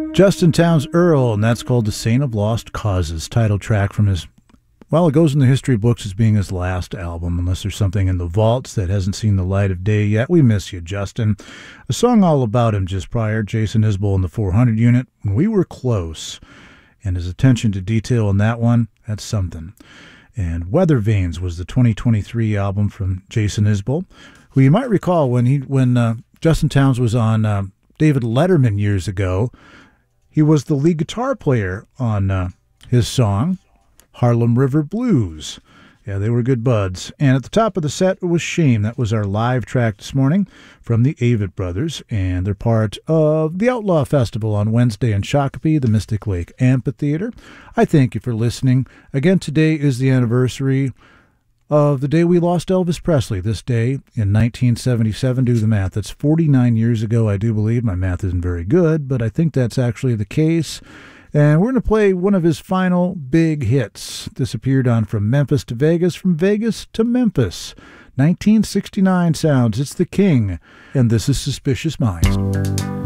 Justin Townes Earle, and that's called The Saint of Lost Causes, title track from his, well, it goes in the history books as being his last album, unless there's something in the vaults that hasn't seen the light of day yet. We miss you, Justin. A song all about him just prior, Jason Isbell and the 400 Unit, When We Were Close, and his attention to detail in that one, that's something. And Weather Vanes was the 2023 album from Jason Isbell, who you might recall when Justin Townes was on David Letterman years ago. He was the lead guitar player on his song, Harlem River Blues. Yeah, they were good buds. And at the top of the set was Shame. That was our live track this morning from the Avett Brothers, and they're part of the Outlaw Festival on Wednesday in Shakopee, the Mystic Lake Amphitheater. I thank you for listening. Again, today is the anniversary of the day we lost Elvis Presley. This day in 1977, do the math. That's 49 years ago, I do believe. My math isn't very good, but I think that's actually the case. And we're going to play one of his final big hits. This appeared on From Memphis to Vegas, From Vegas to Memphis. 1969 sounds. It's The King, and this is Suspicious Minds.